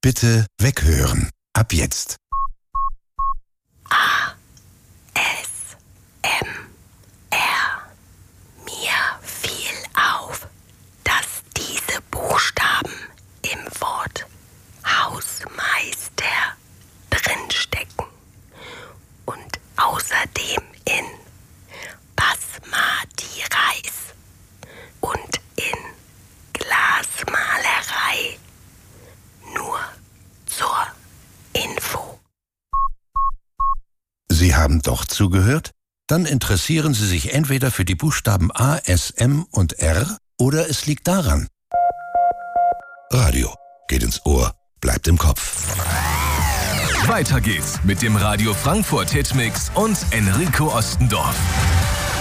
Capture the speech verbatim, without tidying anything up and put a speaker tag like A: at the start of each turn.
A: Bitte weghören. Ab jetzt.
B: A. S. M. R. Mir fiel auf, dass diese Buchstaben im Wort Hausmeister drinstecken und außerdem in Basmati Reis und in Glasmalerei. Nur zur Info.
A: Sie haben doch zugehört? Dann interessieren Sie sich entweder für die Buchstaben A, S, M und R oder es liegt daran. Radio geht ins Ohr, bleibt im Kopf.
C: Weiter geht's mit dem Radio Frankfurt Hitmix und Enrico Ostendorf.